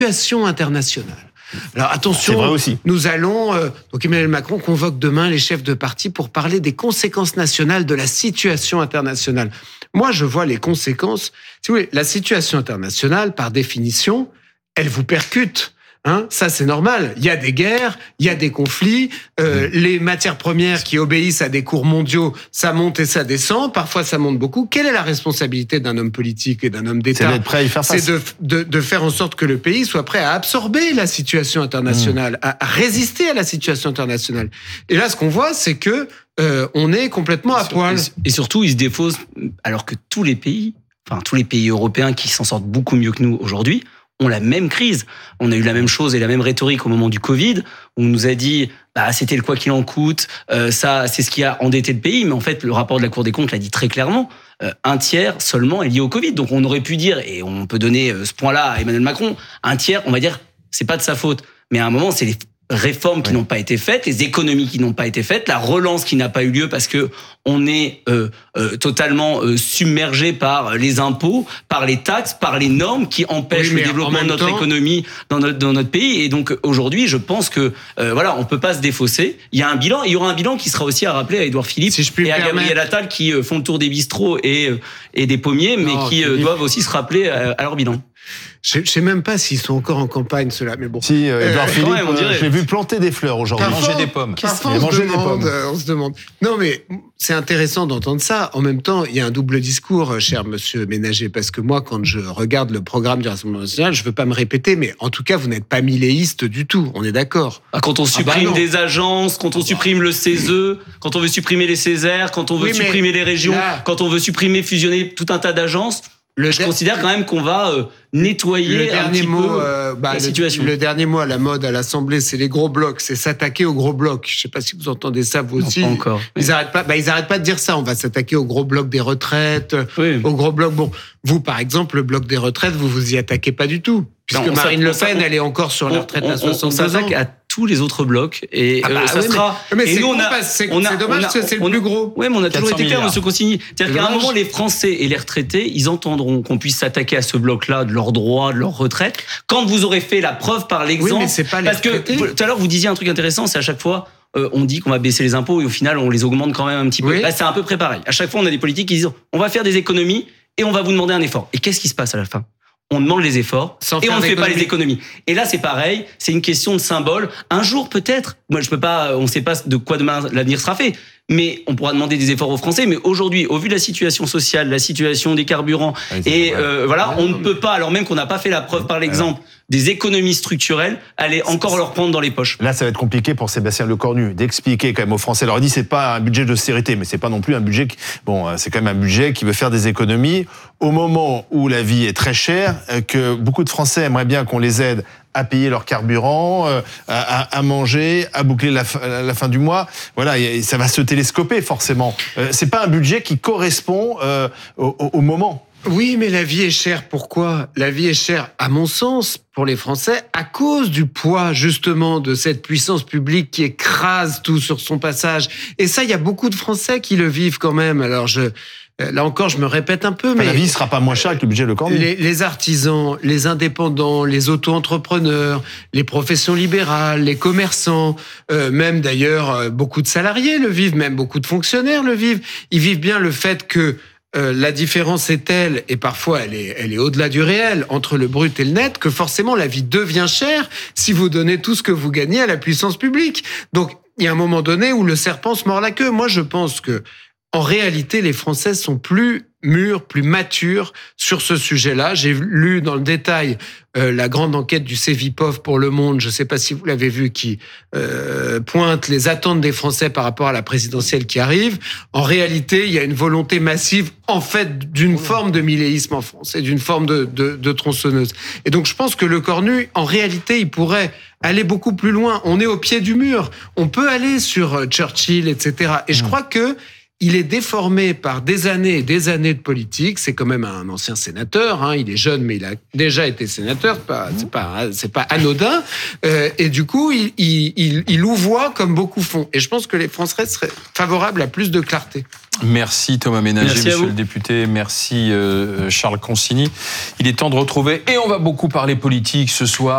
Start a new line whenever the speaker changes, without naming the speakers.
situation internationale. Alors attention,
c'est vrai aussi.
Nous allons, donc Emmanuel Macron convoque demain les chefs de parti pour parler des conséquences nationales de la situation internationale. Moi, je vois les conséquences. Si vous voulez, la situation internationale, par définition, elle vous percute. Ça, c'est normal. Il y a des guerres, il y a des conflits. Les matières premières qui obéissent à des cours mondiaux, ça monte et ça descend. Parfois, ça monte beaucoup. Quelle est la responsabilité d'un homme politique et d'un homme d'État ?
C'est d'être prêt à y faire face.
C'est de faire en sorte que le pays soit prêt à absorber la situation internationale, à résister à la situation internationale. Et là, ce qu'on voit, c'est que on est complètement à poil.
Et surtout, ils se défaussent, alors que tous les pays européens qui s'en sortent beaucoup mieux que nous aujourd'hui, ont la même crise. On a eu la même chose et la même rhétorique au moment du Covid, où on nous a dit c'était le quoi qu'il en coûte, ça c'est ce qui a endetté le pays, mais en fait le rapport de la Cour des comptes l'a dit très clairement, un tiers seulement est lié au Covid. Donc on aurait pu dire, et on peut donner ce point-là à Emmanuel Macron, un tiers, on va dire, c'est pas de sa faute. Mais à un moment, c'est les réformes qui n'ont pas été faites, les économies qui n'ont pas été faites, la relance qui n'a pas eu lieu parce que on est totalement submergé par les impôts, par les taxes, par les normes qui empêchent le développement de notre économie dans notre pays. Et donc aujourd'hui, je pense que on peut pas se défausser. Il y a un bilan, et il y aura un bilan qui sera aussi à rappeler à Édouard Philippe et à Gabriel Attal qui font le tour des bistrots et des pommiers, mais qui doivent aussi se rappeler à leur bilan.
Je sais même pas s'ils sont encore en campagne, ceux-là, mais bon.
Si, Édouard Philippe, je l'ai vu planter des fleurs aujourd'hui.
Manger des pommes. Parfois, on se demande. Non, mais c'est intéressant d'entendre ça. En même temps, il y a un double discours, cher monsieur Ménager, parce que moi, quand je regarde le programme du Rassemblement national, je veux pas me répéter, mais en tout cas, vous n'êtes pas milléiste du tout. On est d'accord.
Quand on supprime des agences, quand on supprime le CESE, quand on veut supprimer les Césaires, quand on veut supprimer les régions, quand on veut fusionner tout un tas d'agences, je considère quand même qu'on va nettoyer un petit peu la situation.
Le dernier mot à la mode à l'Assemblée, c'est les gros blocs, c'est s'attaquer aux gros blocs. Je sais pas si vous entendez ça vous aussi.
Non, pas encore.
Ils arrêtent pas de dire ça. On va s'attaquer aux gros blocs des retraites, aux gros blocs. Bon, vous par exemple, le bloc des retraites, vous y attaquez pas du tout, puisque Marine Le Pen, elle est encore sur la retraite à 62 ans.
On s'attaque à tous les autres blocs et ça sera.
Mais c'est dommage parce que c'est le plus gros.
Oui, mais on a toujours été clair, monsieur Consigny. C'est-à-dire qu'à un moment, les Français et les retraités, ils entendront qu'on puisse s'attaquer à ce bloc-là de leurs droits, de leur retraite, quand vous aurez fait la preuve par l'exemple.
Oui, mais c'est pas les
parce que tout à l'heure, vous disiez un truc intéressant, c'est à chaque fois, on dit qu'on va baisser les impôts et au final, on les augmente quand même un petit peu. Là, c'est à peu près pareil. À chaque fois, on a des politiques qui disent, on va faire des économies et on va vous demander un effort. Et qu'est-ce qui se passe à la fin ? On demande les efforts et on ne fait pas les économies. Et là, c'est pareil, c'est une question de symbole. Un jour, peut-être, moi, je peux pas, on ne sait pas de quoi demain l'avenir sera fait, mais on pourra demander des efforts aux Français. Mais aujourd'hui, au vu de la situation sociale, la situation des carburants, on ne peut pas, alors même qu'on n'a pas fait la preuve par l'exemple des économies structurelles, aller encore leur prendre dans les poches.
Là, ça va être compliqué pour Sébastien Lecornu d'expliquer quand même aux Français. Alors, il dit c'est pas un budget d'austérité, mais c'est pas non plus un budget c'est quand même un budget qui veut faire des économies au moment où la vie est très chère, que beaucoup de Français aimeraient bien qu'on les aide à payer leur carburant, à manger, à boucler la fin du mois. Voilà, ça va se télescoper forcément. C'est pas un budget qui correspond au moment.
Oui, mais la vie est chère. Pourquoi ? La vie est chère, à mon sens, pour les Français, à cause du poids, justement, de cette puissance publique qui écrase tout sur son passage. Et ça, il y a beaucoup de Français qui le vivent quand même. Alors, là encore, je me répète un peu, mais
la vie sera pas moins chère avec le budget Lecornu.
Les artisans, les indépendants, les auto-entrepreneurs, les professions libérales, les commerçants, même d'ailleurs beaucoup de salariés le vivent, même beaucoup de fonctionnaires le vivent. Ils vivent bien le fait que la différence est telle, et parfois elle est au-delà du réel, entre le brut et le net, que forcément la vie devient chère si vous donnez tout ce que vous gagnez à la puissance publique. Donc, il y a un moment donné où le serpent se mord la queue. Moi, je pense que en réalité, les Français sont plus mûrs, plus matures sur ce sujet-là. J'ai lu dans le détail la grande enquête du Cevipof pour Le Monde, je ne sais pas si vous l'avez vu, qui pointe les attentes des Français par rapport à la présidentielle qui arrive. En réalité, il y a une volonté massive, en fait, d'une forme de milléisme en France et d'une forme de tronçonneuse. Et donc, je pense que Lecornu, en réalité, il pourrait aller beaucoup plus loin. On est au pied du mur. On peut aller sur Churchill, etc. Et je crois que il est déformé par des années et des années de politique. C'est quand même un ancien sénateur. Il est jeune, mais il a déjà été sénateur. C'est pas anodin. Et du coup, il louvoie comme beaucoup font. Et je pense que les Français seraient favorables à plus de clarté.
Merci Thomas Ménager, monsieur le député. Merci Charles Consigny. Il est temps de retrouver, et on va beaucoup parler politique ce soir,